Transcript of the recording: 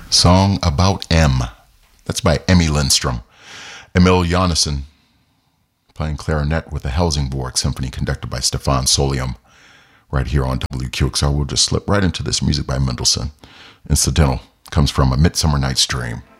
Song About M. That's by Emmy Lindstrom. Emil Jonassen playing clarinet with the Helsingborg Symphony conducted by Stefan Solium. Right here on WQXR, we'll just slip right into this music by Mendelssohn. Incidental comes from A Midsummer Night's Dream.